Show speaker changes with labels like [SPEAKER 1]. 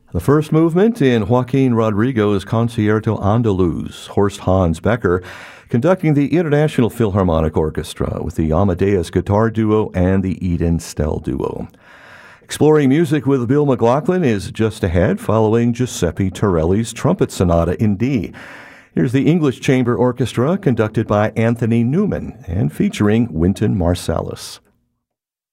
[SPEAKER 1] The first movement in Joaquin Rodrigo's Concierto Andaluz, Horst Hans Becker conducting the International Philharmonic Orchestra with the Amadeus Guitar Duo and the Eden Stell Duo. Exploring music with Bill McLaughlin is just ahead, following Giuseppe Torelli's Trumpet Sonata in D. Here's the English Chamber Orchestra conducted by Anthony Newman and featuring Wynton Marsalis.